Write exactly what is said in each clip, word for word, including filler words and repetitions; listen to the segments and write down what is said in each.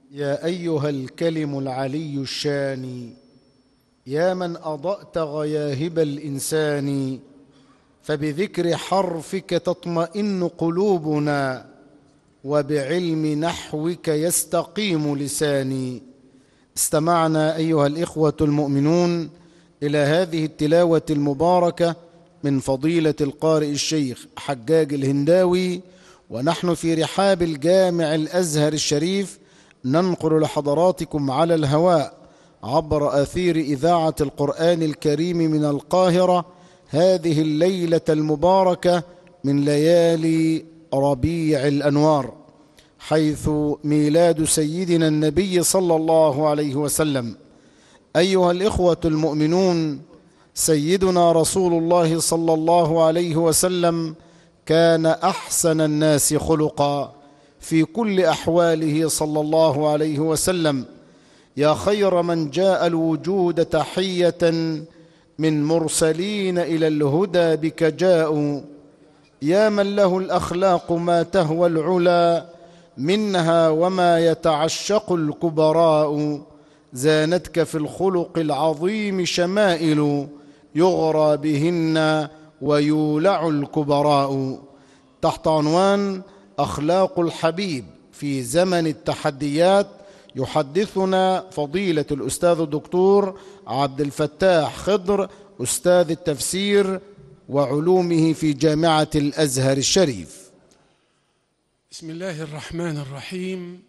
يا أيها الكلم العلي الشان، يا من أضأت غياهب الإنسان، فبذكر حرفك تطمئن قلوبنا، وبعلم نحوك يستقيم لساني. استمعنا أيها الإخوة المؤمنون إلى هذه التلاوة المباركة من فضيلة القارئ الشيخ حجاج الهنداوي، ونحن في رحاب الجامع الأزهر الشريف ننقل لحضراتكم على الهواء عبر آثير إذاعة القرآن الكريم من القاهرة هذه الليلة المباركة من ليالي ربيع الأنوار، حيث ميلاد سيدنا النبي صلى الله عليه وسلم. أيها الإخوة المؤمنون، سيدنا رسول الله صلى الله عليه وسلم كان أحسن الناس خلقا في كل أحواله صلى الله عليه وسلم. يا خير من جاء الوجود تحية من مرسلين إلى الهدى بك جاءوا، يا من له الأخلاق ما تهوى العلا منها وما يتعشق الكبراء، زانتك في الخلق العظيم شمائل يغرى بهن ويولع الكبراء. تحت عنوان أخلاق الحبيب في زمن التحديات يحدثنا فضيلة الأستاذ الدكتور عبد الفتاح خضر، أستاذ التفسير وعلومه في جامعة الأزهر الشريف. بسم الله الرحمن الرحيم،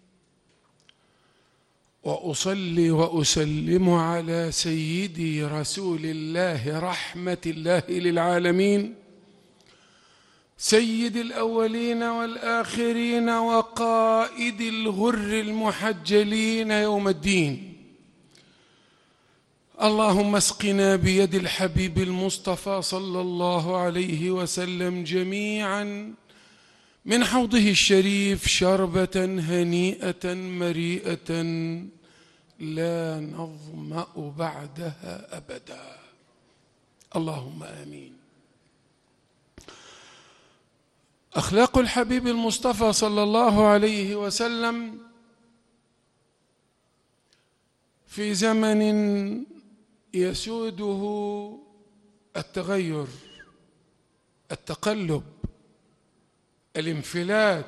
وأصلي وأسلم على سيدي رسول الله رحمة الله للعالمين، سيد الأولين والآخرين وقائد الغر المحجلين يوم الدين. اللهم اسقنا بيد الحبيب المصطفى صلى الله عليه وسلم جميعا من حوضه الشريف شربة هنيئة مريئة لا نظمأ بعدها أبدا، اللهم آمين. أخلاق الحبيب المصطفى صلى الله عليه وسلم في زمن يسوده التغير، التقلب، الانفلات.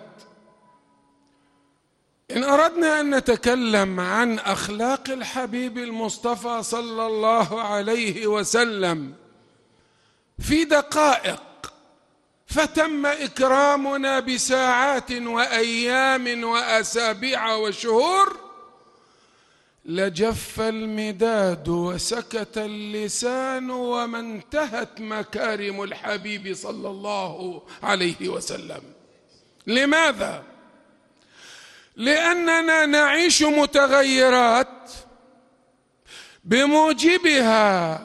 إن أردنا أن نتكلم عن أخلاق الحبيب المصطفى صلى الله عليه وسلم في دقائق، فتم إكرامنا بساعات وأيام وأسابيع وشهور، لجف المداد وسكت اللسان وما انتهت مكارم الحبيب صلى الله عليه وسلم. لماذا؟ لأننا نعيش متغيرات بموجبها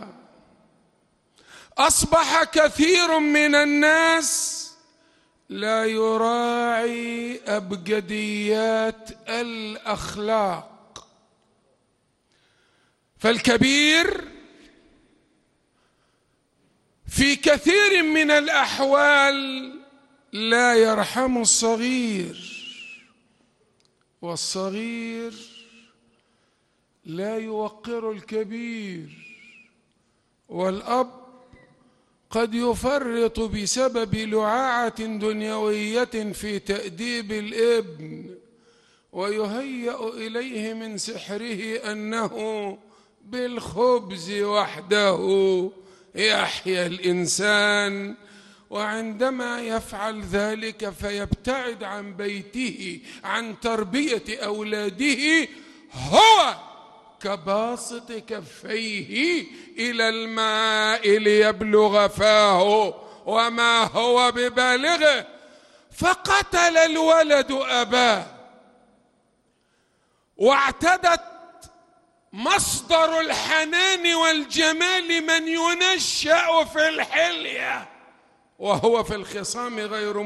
أصبح كثير من الناس لا يراعي أبجديات الأخلاق، فالكبير في كثير من الأحوال لا يرحم الصغير، والصغير لا يوقر الكبير، والأب قد يفرط بسبب لعاعة دنيوية في تأديب الابن، ويهيأ إليه من سحره أنه بالخبز وحده يحيا الإنسان، وعندما يفعل ذلك فيبتعد عن بيته عن تربية أولاده، هو كباسط كفيه إلى الماء ليبلغ فاه وما هو ببالغه، فقتل الولد أباه، واعتدت مصدر الحنان والجمال من ينشأ في الحلية وهو في الخصام غير